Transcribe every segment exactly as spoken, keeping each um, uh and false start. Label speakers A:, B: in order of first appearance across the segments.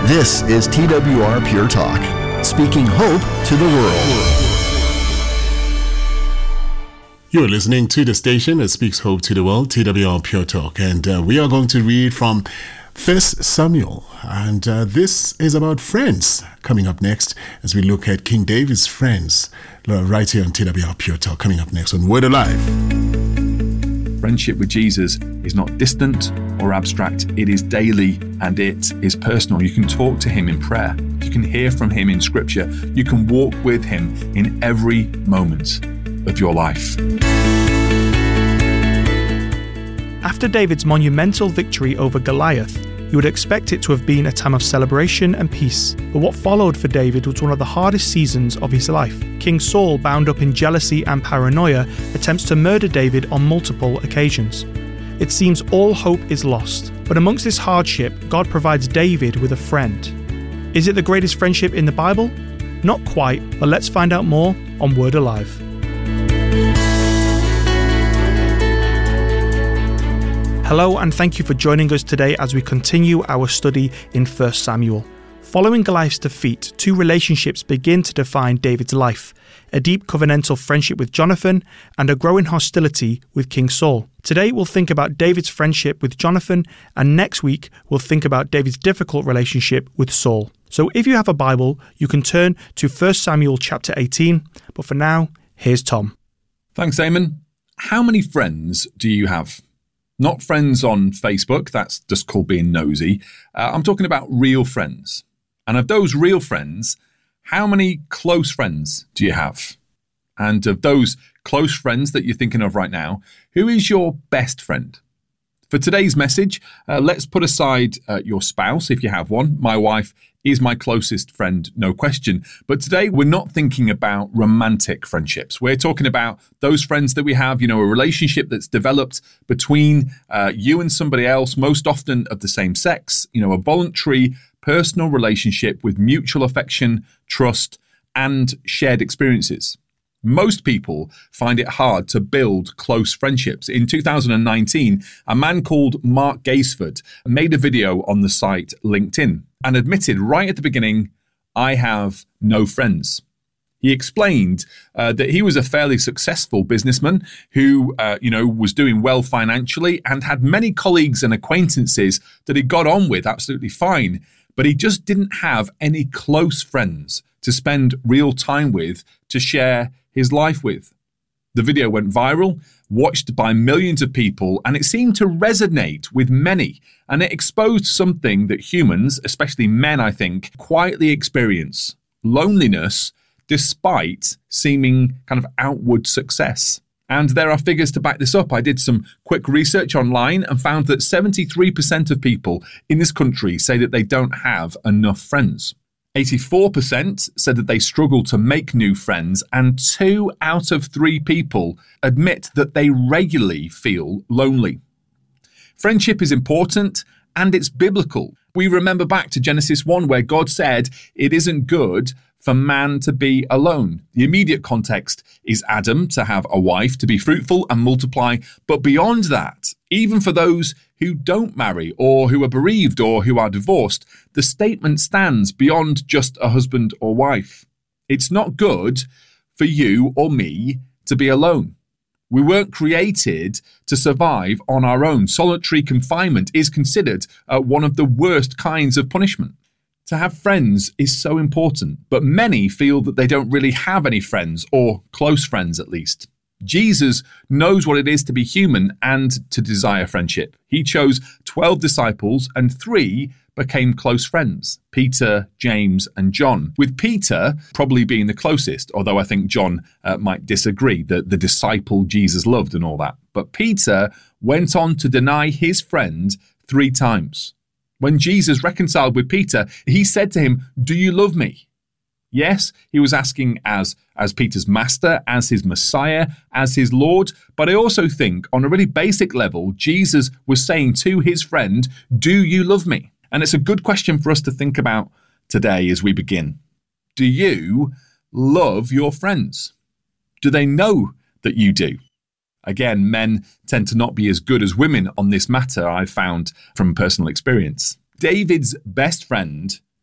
A: This is T W R Pure Talk, speaking hope to the world.
B: You're listening to the station that speaks hope to the world, T W R Pure Talk, and uh, we are going to read from First Samuel, and uh, this is about friends. Coming up next, as we look at King David's friends, uh, right here on T W R Pure Talk. Coming up next on Word Alive.
C: Friendship with Jesus is not distant or abstract. It is daily and it is personal. You can talk to him in prayer. You can hear from him in scripture. You can walk with him in every moment of your life.
D: After David's monumental victory over Goliath, you would expect it to have been a time of celebration and peace. But what followed for David was one of the hardest seasons of his life. King Saul, bound up in jealousy and paranoia, attempts to murder David on multiple occasions. It seems all hope is lost. But amongst this hardship, God provides David with a friend. Is it the greatest friendship in the Bible? Not quite, but let's find out more on Word Alive. Hello and thank you for joining us today as we continue our study in First Samuel. Following Goliath's defeat, two relationships begin to define David's life: a deep covenantal friendship with Jonathan and a growing hostility with King Saul. Today we'll think about David's friendship with Jonathan, and next week we'll think about David's difficult relationship with Saul. So if you have a Bible, you can turn to First Samuel chapter eighteen, but for now, here's Tom.
C: Thanks, Eamon. How many friends do you have? Not friends on Facebook, that's just called being nosy. Uh, I'm talking about real friends. And of those real friends, how many close friends do you have? And of those close friends that you're thinking of right now, who is your best friend? For today's message, uh, let's put aside uh, your spouse, if you have one. My wife is my closest friend, no question. But today we're not thinking about romantic friendships. We're talking about those friends that we have, you know, a relationship that's developed between uh, you and somebody else, most often of the same sex, you know, a voluntary, personal relationship with mutual affection, trust, and shared experiences. Most people find it hard to build close friendships. In two thousand nineteen, a man called Mark Gaisford made a video on the site LinkedIn and admitted right at the beginning, I have no friends. He explained uh, that he was a fairly successful businessman who, uh, you know, was doing well financially and had many colleagues and acquaintances that he got on with absolutely fine, but he just didn't have any close friends to spend real time with, to share his life with. The video went viral, watched by millions of people, and it seemed to resonate with many. And it exposed something that humans, especially men, I think, quietly experience: loneliness, despite seeming kind of outward success. And there are figures to back this up. I did some quick research online and found that seventy-three percent of people in this country say that they don't have enough friends. eighty-four percent said that they struggle to make new friends, and two out of three people admit that they regularly feel lonely. Friendship is important and it's biblical. We remember back to Genesis one, where God said it isn't good for man to be alone. The immediate context is Adam to have a wife, to be fruitful and multiply. But beyond that, even for those who don't marry or who are bereaved or who are divorced, the statement stands beyond just a husband or wife. It's not good for you or me to be alone. We weren't created to survive on our own. Solitary confinement is considered uh, one of the worst kinds of punishment. To have friends is so important, but many feel that they don't really have any friends, or close friends at least. Jesus knows what it is to be human and to desire friendship. He chose twelve disciples and three became close friends: Peter, James, and John. With Peter probably being the closest, although I think John uh, might disagree, the, the disciple Jesus loved and all that. But Peter went on to deny his friend three times. When Jesus reconciled with Peter, he said to him, "Do you love me?" Yes, he was asking as, as Peter's master, as his Messiah, as his Lord. But I also think on a really basic level, Jesus was saying to his friend, "Do you love me?" And it's a good question for us to think about today as we begin. Do you love your friends? Do they know that you do? Again, men tend to not be as good as women on this matter, I've found from personal experience. David's best friend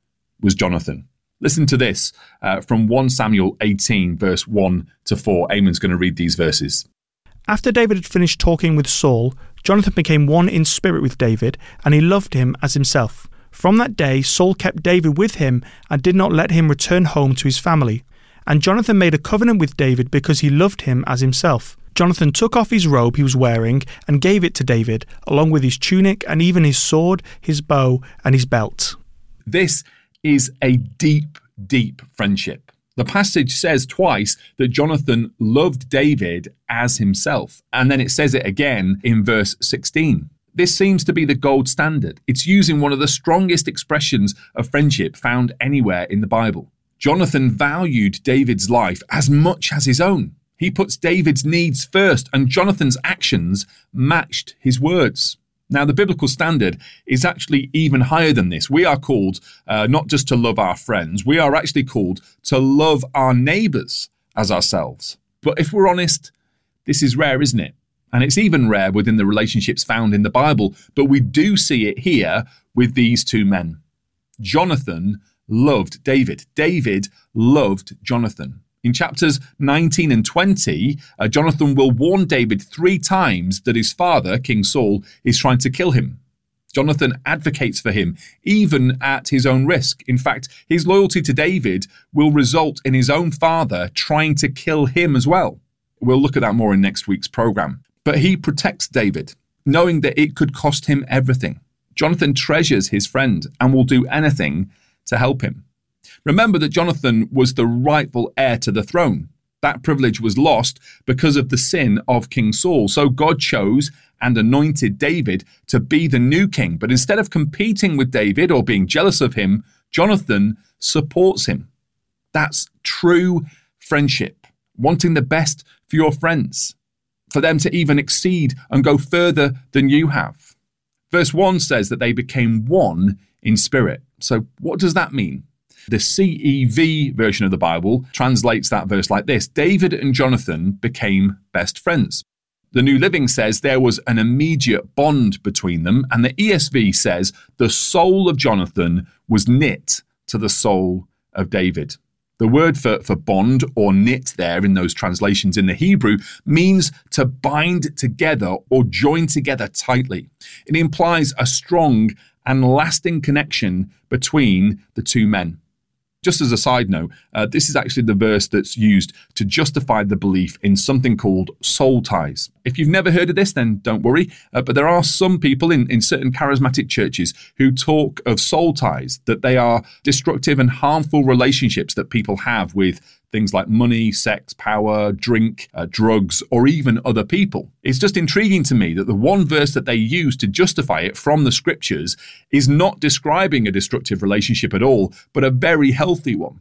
C: was Jonathan. Listen to this uh, from First Samuel eighteen, verse one to four. Eamon's going to read these verses.
D: After David had finished talking with Saul, Jonathan became one in spirit with David, and he loved him as himself. From that day, Saul kept David with him and did not let him return home to his family. And Jonathan made a covenant with David because he loved him as himself. Jonathan took off his robe he was wearing and gave it to David, along with his tunic and even his sword, his bow, and his belt.
C: This is a deep, deep friendship. The passage says twice that Jonathan loved David as himself, and then it says it again in verse sixteen. This seems to be the gold standard. It's using one of the strongest expressions of friendship found anywhere in the Bible. Jonathan valued David's life as much as his own. He puts David's needs first, and Jonathan's actions matched his words. Now, the biblical standard is actually even higher than this. We are called uh, not just to love our friends, we are actually called to love our neighbours as ourselves. But if we're honest, this is rare, isn't it? And it's even rare within the relationships found in the Bible. But we do see it here with these two men. Jonathan loved David. David loved Jonathan. In chapters nineteen and twenty, uh, Jonathan will warn David three times that his father, King Saul, is trying to kill him. Jonathan advocates for him, even at his own risk. In fact, his loyalty to David will result in his own father trying to kill him as well. We'll look at that more in next week's program. But he protects David, knowing that it could cost him everything. Jonathan treasures his friend and will do anything to help him. Remember that Jonathan was the rightful heir to the throne. That privilege was lost because of the sin of King Saul. So God chose and anointed David to be the new king. But instead of competing with David or being jealous of him, Jonathan supports him. That's true friendship, wanting the best for your friends, for them to even exceed and go further than you have. Verse one says that they became one in spirit. So what does that mean? The C E V version of the Bible translates that verse like this: David and Jonathan became best friends. The New Living says there was an immediate bond between them, and the E S V says the soul of Jonathan was knit to the soul of David. The word for, for bond or knit there in those translations in the Hebrew means to bind together or join together tightly. It implies a strong and lasting connection between the two men. Just as a side note, uh, this is actually the verse that's used to justify the belief in something called soul ties. If you've never heard of this, then don't worry. Uh, but there are some people in, in certain charismatic churches who talk of soul ties, that they are destructive and harmful relationships that people have with things like money, sex, power, drink, uh, drugs, or even other people. It's just intriguing to me that the one verse that they use to justify it from the scriptures is not describing a destructive relationship at all, but a very healthy one.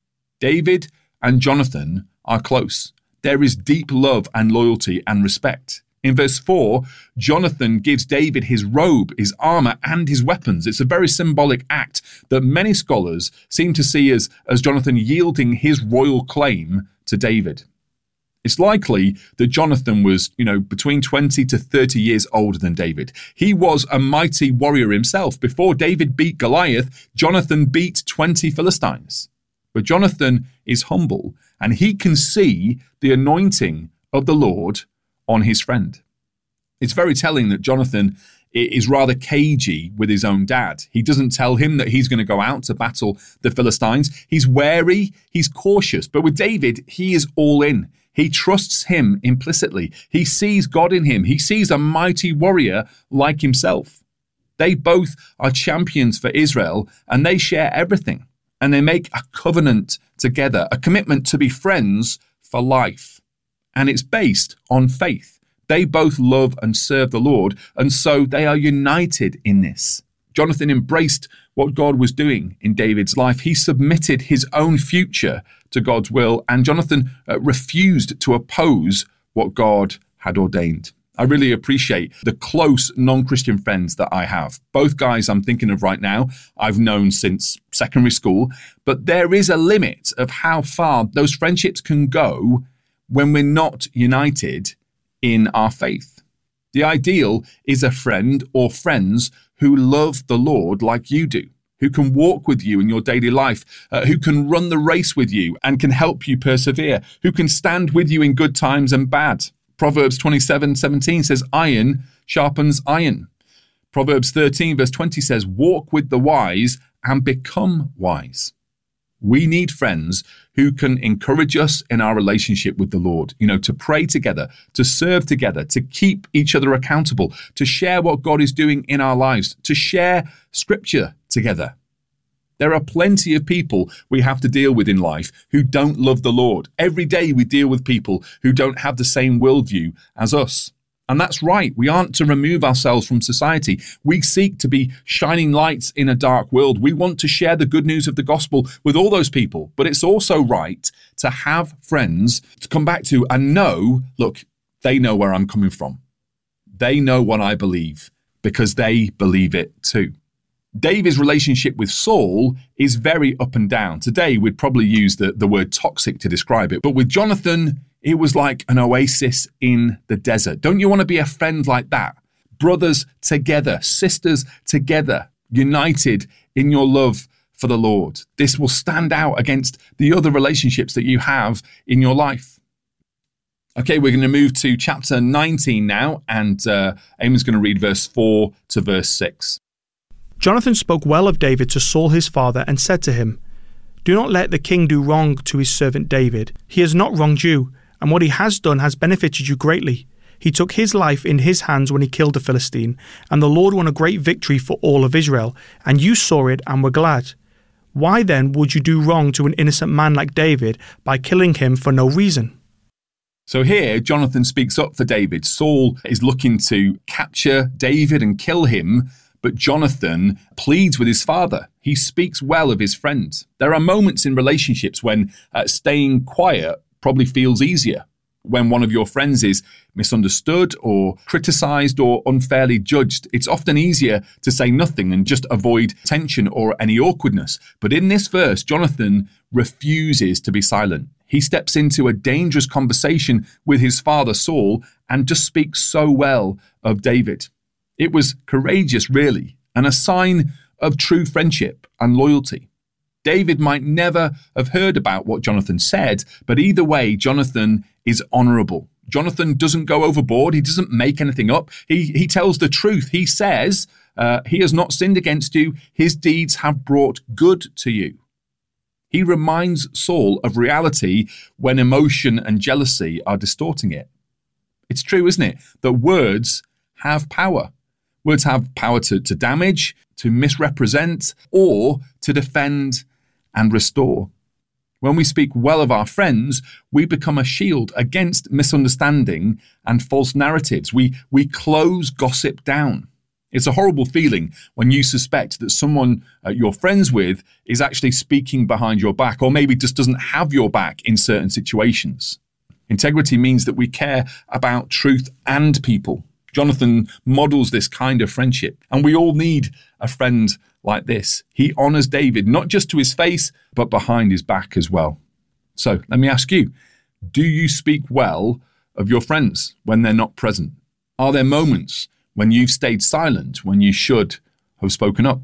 C: David and Jonathan are close. There is deep love and loyalty and respect. In verse four, Jonathan gives David his robe, his armor, and his weapons. It's a very symbolic act that many scholars seem to see as, as Jonathan yielding his royal claim to David. It's likely that Jonathan was, you know, between twenty to thirty years older than David. He was a mighty warrior himself. Before David beat Goliath, Jonathan beat twenty Philistines. But Jonathan is humble, and he can see the anointing of the Lord on his friend. It's very telling that Jonathan is rather cagey with his own dad. He doesn't tell him that he's going to go out to battle the Philistines. He's wary, he's cautious. But with David, he is all in. He trusts him implicitly. He sees God in him. He sees a mighty warrior like himself. They both are champions for Israel, and they share everything. And they make a covenant together, a commitment to be friends for life. And it's based on faith. They both love and serve the Lord, and so they are united in this. Jonathan embraced what God was doing in David's life. He submitted his own future to God's will, and Jonathan uh, refused to oppose what God had ordained. I really appreciate the close non-Christian friends that I have. Both guys I'm thinking of right now, I've known since secondary school, but there is a limit of how far those friendships can go when we're not united in our faith. The ideal is a friend or friends who love the Lord like you do, who can walk with you in your daily life, uh, who can run the race with you and can help you persevere, who can stand with you in good times and bad. Proverbs twenty-seven seventeen says, iron sharpens iron. Proverbs thirteen verse twenty says, walk with the wise and become wise. We need friends who can encourage us in our relationship with the Lord, you know, to pray together, to serve together, to keep each other accountable, to share what God is doing in our lives, to share scripture together. There are plenty of people we have to deal with in life who don't love the Lord. Every day we deal with people who don't have the same worldview as us. And that's right. We aren't to remove ourselves from society. We seek to be shining lights in a dark world. We want to share the good news of the gospel with all those people. But it's also right to have friends to come back to and know, look, they know where I'm coming from. They know what I believe because they believe it too. David's relationship with Saul is very up and down. Today, we'd probably use the, the word toxic to describe it. But with Jonathan, it was like an oasis in the desert. Don't you want to be a friend like that? Brothers together, sisters together, united in your love for the Lord. This will stand out against the other relationships that you have in your life. Okay, we're going to move to chapter nineteen now, and uh, Eamon's going to read verse four to verse six.
D: Jonathan spoke well of David to Saul his father and said to him, do not let the king do wrong to his servant David. He has not wronged you, and what he has done has benefited you greatly. He took his life in his hands when he killed the Philistine, and the Lord won a great victory for all of Israel, and you saw it and were glad. Why then would you do wrong to an innocent man like David by killing him for no reason?
C: So here, Jonathan speaks up for David. Saul is looking to capture David and kill him, but Jonathan pleads with his father. He speaks well of his friend. There are moments in relationships when uh, staying quiet probably feels easier. When one of your friends is misunderstood or criticized or unfairly judged, it's often easier to say nothing and just avoid tension or any awkwardness. But in this verse, Jonathan refuses to be silent. He steps into a dangerous conversation with his father Saul and just speaks so well of David. It was courageous, really, and a sign of true friendship and loyalty. David might never have heard about what Jonathan said, but either way, Jonathan is honorable. Jonathan doesn't go overboard. He doesn't make anything up. He, he tells the truth. He says, uh, he has not sinned against you. His deeds have brought good to you. He reminds Saul of reality when emotion and jealousy are distorting it. It's true, isn't it, that words have power. Words have power to, to damage, to misrepresent, or to defend and restore. When we speak well of our friends, we become a shield against misunderstanding and false narratives. We, we close gossip down. It's a horrible feeling when you suspect that someone uh, you're friends with is actually speaking behind your back, or maybe just doesn't have your back in certain situations. Integrity means that we care about truth and people. Jonathan models this kind of friendship, and we all need a friend like this. He honors David, not just to his face, but behind his back as well. So let me ask you, do you speak well of your friends when they're not present? Are there moments when you've stayed silent when you should have spoken up?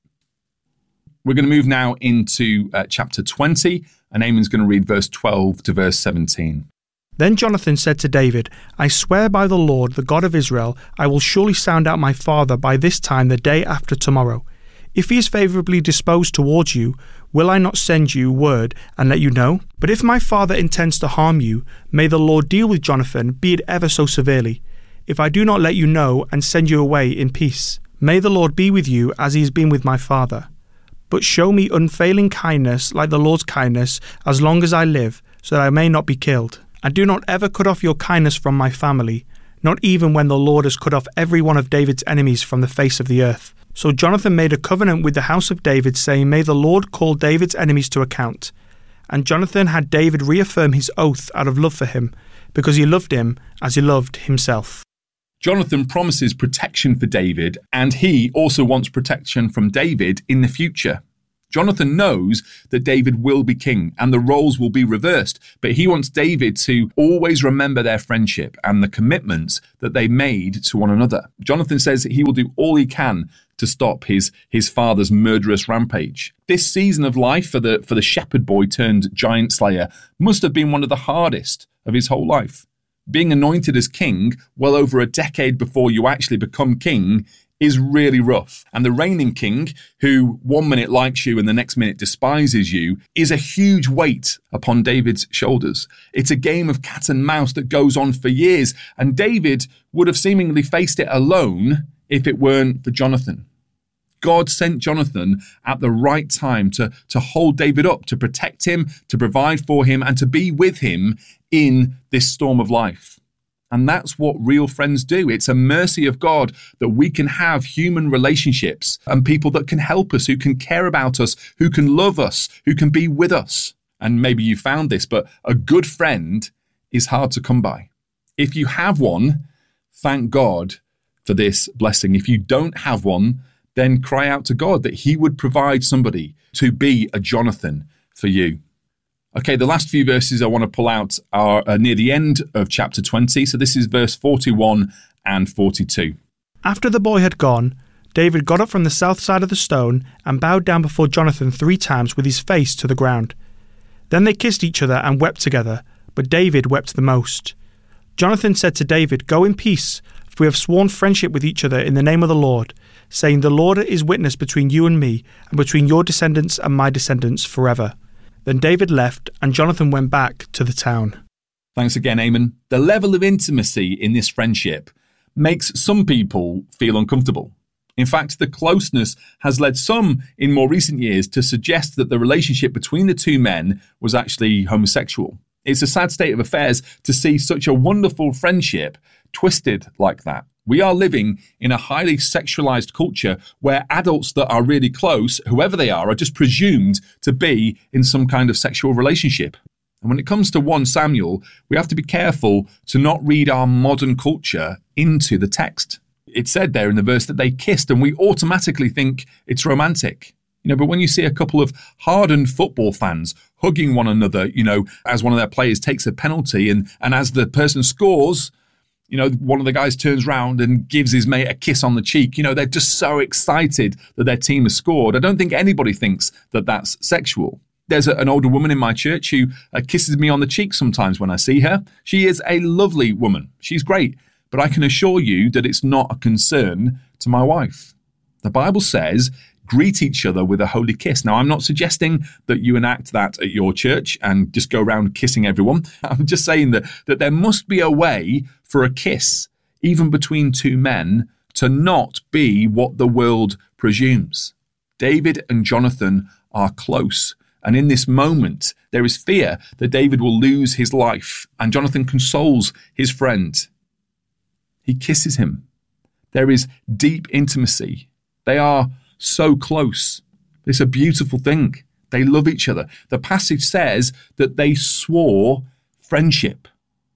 C: We're going to move now into uh, chapter twenty, and Eamon's going to read verse twelve to verse seventeen.
D: Then Jonathan said to David, I swear by the Lord, the God of Israel, I will surely sound out my father by this time the day after tomorrow. If he is favourably disposed towards you, will I not send you word and let you know? But if my father intends to harm you, may the Lord deal with Jonathan, be it ever so severely, if I do not let you know and send you away in peace. May the Lord be with you as he has been with my father. But show me unfailing kindness like the Lord's kindness as long as I live, so that I may not be killed. And do not ever cut off your kindness from my family, not even when the Lord has cut off every one of David's enemies from the face of the earth. So Jonathan made a covenant with the house of David, saying, May the Lord call David's enemies to account. And Jonathan had David reaffirm his oath out of love for him, because he loved him as he loved himself.
C: Jonathan promises protection for David, and he also wants protection from David in the future. Jonathan knows that David will be king and the roles will be reversed, but he wants David to always remember their friendship and the commitments that they made to one another. Jonathan says that he will do all he can to stop his, his father's murderous rampage. This season of life for the, for the shepherd boy turned giant slayer must have been one of the hardest of his whole life. Being anointed as king well over a decade before you actually become king is really rough. And the reigning king, who one minute likes you and the next minute despises you, is a huge weight upon David's shoulders. It's a game of cat and mouse that goes on for years, and David would have seemingly faced it alone if it weren't for Jonathan. God sent Jonathan at the right time to, to hold David up, to protect him, to provide for him, and to be with him in this storm of life. And that's what real friends do. It's a mercy of God that we can have human relationships and people that can help us, who can care about us, who can love us, who can be with us. And maybe you found this, but a good friend is hard to come by. If you have one, thank God for this blessing. If you don't have one, then cry out to God that he would provide somebody to be a Jonathan for you. Okay, the last few verses I want to pull out are uh, near the end of chapter twenty. So this is verse forty-one and forty-two.
D: After the boy had gone, David got up from the south side of the stone and bowed down before Jonathan three times with his face to the ground. Then they kissed each other and wept together, but David wept the most. Jonathan said to David, "Go in peace, for we have sworn friendship with each other in the name of the Lord, saying, 'The Lord is witness between you and me, and between your descendants and my descendants forever.'" Then David left, and Jonathan went back to the town.
C: Thanks again, Eamon. The level of intimacy in this friendship makes some people feel uncomfortable. In fact, the closeness has led some in more recent years to suggest that the relationship between the two men was actually homosexual. It's a sad state of affairs to see such a wonderful friendship twisted like that. We are living in a highly sexualized culture where adults that are really close, whoever they are, are just presumed to be in some kind of sexual relationship. And when it comes to First Samuel, we have to be careful to not read our modern culture into the text. It said there in the verse that they kissed, and we automatically think it's romantic. You know, but when you see a couple of hardened football fans hugging one another, you know, as one of their players takes a penalty, and, and as the person scores, you know, one of the guys turns around and gives his mate a kiss on the cheek. You know, they're just so excited that their team has scored. I don't think anybody thinks that that's sexual. There's a, an older woman in my church who uh, kisses me on the cheek sometimes when I see her. She is a lovely woman. She's great. But I can assure you that it's not a concern to my wife. The Bible says, greet each other with a holy kiss. Now, I'm not suggesting that you enact that at your church and just go around kissing everyone. I'm just saying that, that there must be a way for a kiss, even between two men, to not be what the world presumes. David and Jonathan are close. And in this moment, there is fear that David will lose his life. And Jonathan consoles his friend. He kisses him. There is deep intimacy. They are so close. It's a beautiful thing. They love each other. The passage says that they swore friendship.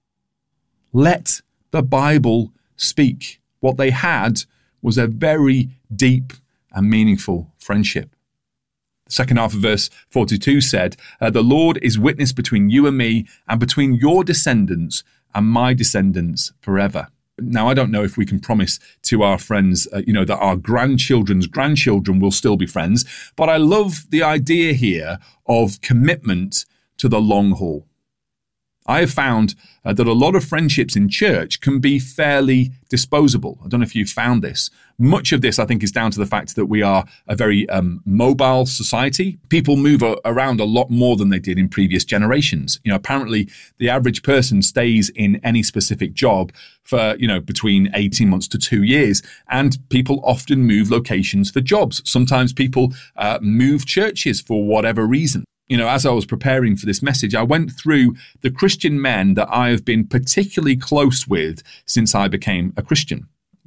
C: Let the Bible speak. What they had was a very deep and meaningful friendship. The second half of verse forty-two said, uh, "The Lord is witness between you and me, and between your descendants and my descendants forever." Now, I don't know if we can promise to our friends, uh, you know, that our grandchildren's grandchildren will still be friends, but I love the idea here of commitment to the long haul. I have found uh, that a lot of friendships in church can be fairly disposable. I don't know if you've found this. Much of this, I think, is down to the fact that we are a very um, mobile society. People move a- around a lot more than they did in previous generations. You know, apparently the average person stays in any specific job for, you know, between eighteen months to two years. And people often move locations for jobs. Sometimes people uh, move churches for whatever reason. You know, as I was preparing for this message, I went through the Christian men that I have been particularly close with since I became a Christian.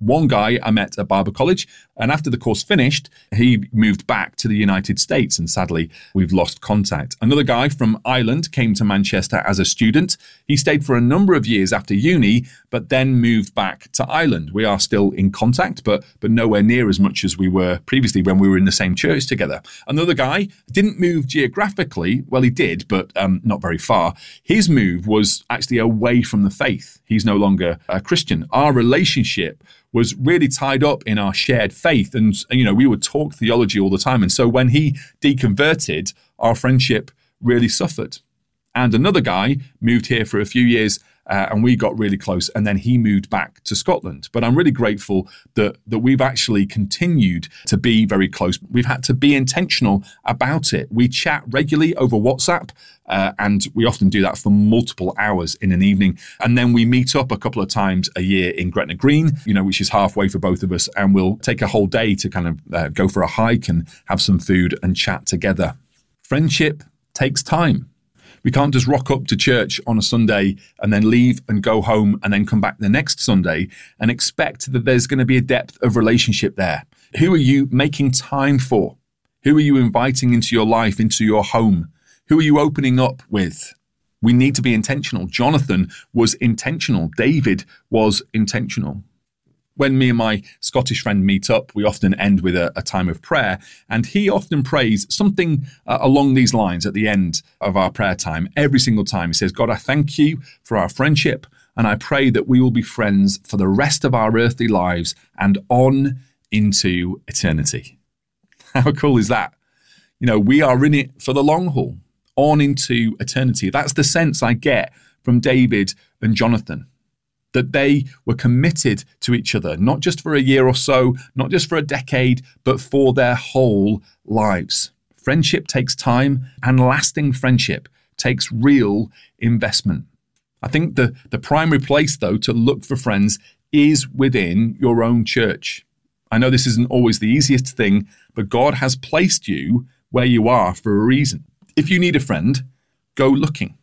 C: One guy I met at Bible College, and after the course finished, he moved back to the United States, and sadly, we've lost contact. Another guy from Ireland came to Manchester as a student. He stayed for a number of years after uni, but then moved back to Ireland. We are still in contact, but but nowhere near as much as we were previously when we were in the same church together. Another guy didn't move geographically. Well, he did, but um, not very far. His move was actually away from the faith. He's no longer a Christian. Our relationship was really tied up in our shared faith. And, you know, we would talk theology all the time. And so when he deconverted, our friendship really suffered. And another guy moved here for a few years uh, and we got really close. And then he moved back to Scotland. But I'm really grateful that, that we've actually continued to be very close. We've had to be intentional about it. We chat regularly over WhatsApp. Uh, and we often do that for multiple hours in an evening. And then we meet up a couple of times a year in Gretna Green, you know, which is halfway for both of us. And we'll take a whole day to kind of uh, go for a hike and have some food and chat together. Friendship takes time. We can't just rock up to church on a Sunday and then leave and go home and then come back the next Sunday and expect that there's going to be a depth of relationship there. Who are you making time for? Who are you inviting into your life, into your home? Who are you opening up with? We need to be intentional. Jonathan was intentional. David was intentional. When me and my Scottish friend meet up, we often end with a, a time of prayer, and he often prays something uh, along these lines at the end of our prayer time. Every single time he says, God, I thank you for our friendship, and I pray that we will be friends for the rest of our earthly lives and on into eternity. How cool is that? You know, we are in it for the long haul. On into eternity. That's the sense I get from David and Jonathan, that they were committed to each other, not just for a year or so, not just for a decade, but for their whole lives. Friendship takes time, and lasting friendship takes real investment. I think the, the primary place, though, to look for friends is within your own church. I know this isn't always the easiest thing, but God has placed you where you are for a reason. If you need a friend, go looking.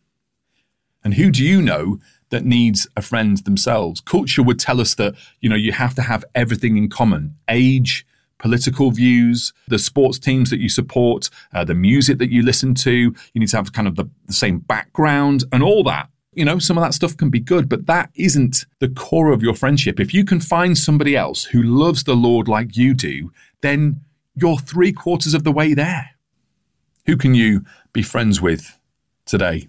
C: And who do you know that needs a friend themselves? Culture would tell us that, you know, you have to have everything in common. Age, political views, the sports teams that you support, uh, the music that you listen to. You need to have kind of the, the same background and all that. You know, some of that stuff can be good, but that isn't the core of your friendship. If you can find somebody else who loves the Lord like you do, then you're three quarters of the way there. Who can you be friends with today?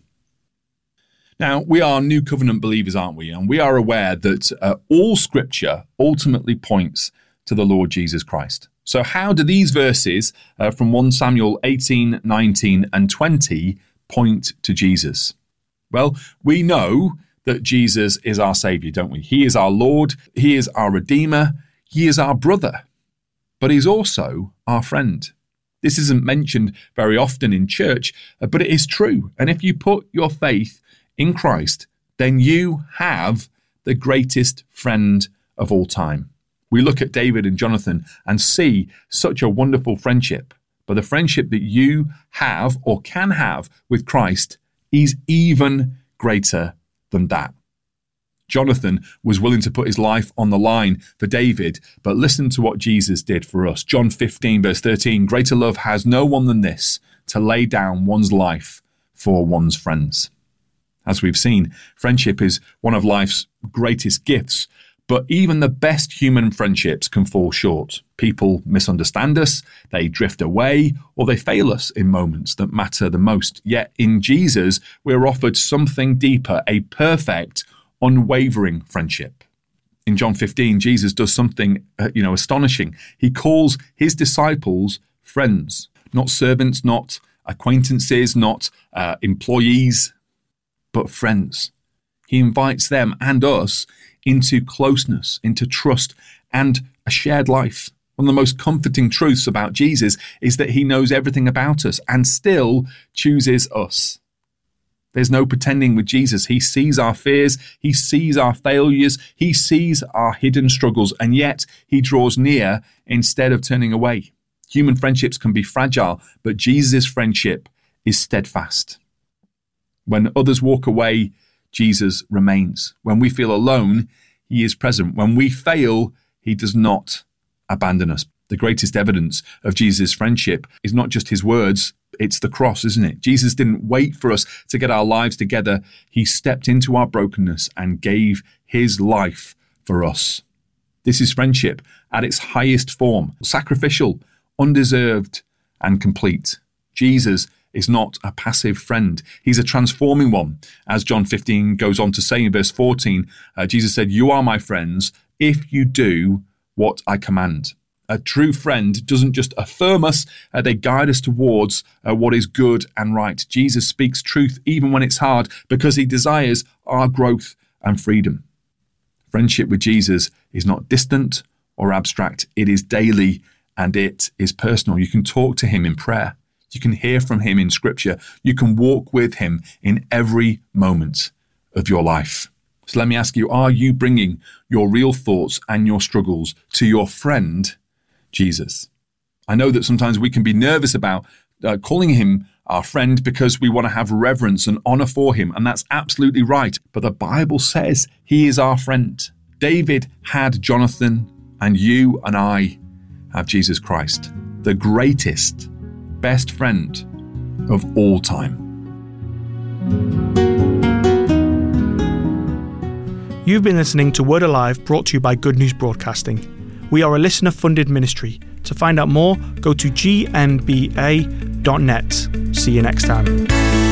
C: Now, we are New Covenant believers, aren't we? And we are aware that uh, all Scripture ultimately points to the Lord Jesus Christ. So how do these verses uh, from First Samuel eighteen, nineteen and twenty point to Jesus? Well, we know that Jesus is our Saviour, don't we? He is our Lord. He is our Redeemer. He is our brother. But he's also our friend. This isn't mentioned very often in church, but it is true. And if you put your faith in Christ, then you have the greatest friend of all time. We look at David and Jonathan and see such a wonderful friendship. But the friendship that you have or can have with Christ is even greater than that. Jonathan was willing to put his life on the line for David, but listen to what Jesus did for us. John fifteen, verse thirteen, greater love has no one than this, to lay down one's life for one's friends. As we've seen, friendship is one of life's greatest gifts, but even the best human friendships can fall short. People misunderstand us, they drift away, or they fail us in moments that matter the most. Yet in Jesus, we're offered something deeper, a perfect, unwavering friendship. In John fifteen, Jesus does something, uh, you know, astonishing. He calls his disciples friends, not servants, not acquaintances, not uh, employees, but friends. He invites them and us into closeness, into trust, and a shared life. One of the most comforting truths about Jesus is that he knows everything about us and still chooses us. There's no pretending with Jesus. He sees our fears, he sees our failures, he sees our hidden struggles, and yet he draws near instead of turning away. Human friendships can be fragile, but Jesus' friendship is steadfast. When others walk away, Jesus remains. When we feel alone, he is present. When we fail, he does not abandon us. The greatest evidence of Jesus' friendship is not just his words, it's the cross, isn't it? Jesus didn't wait for us to get our lives together. He stepped into our brokenness and gave his life for us. This is friendship at its highest form, sacrificial, undeserved, and complete. Jesus is not a passive friend. He's a transforming one. As John fifteen goes on to say in verse fourteen, uh, Jesus said, "You are my friends if you do what I command." A true friend doesn't just affirm us, uh, they guide us towards uh, what is good and right. Jesus speaks truth even when it's hard because he desires our growth and freedom. Friendship with Jesus is not distant or abstract. It is daily and it is personal. You can talk to him in prayer. You can hear from him in scripture. You can walk with him in every moment of your life. So let me ask you, are you bringing your real thoughts and your struggles to your friend, Jesus? I know that sometimes we can be nervous about uh, calling him our friend because we want to have reverence and honor for him, and that's absolutely right. But the Bible says he is our friend. David had Jonathan, and you and I have Jesus Christ, the greatest, best friend of all time.
D: You've been listening to Word Alive, brought to you by Good News Broadcasting. We are a listener-funded ministry. To find out more, go to g n b a dot net. See you next time.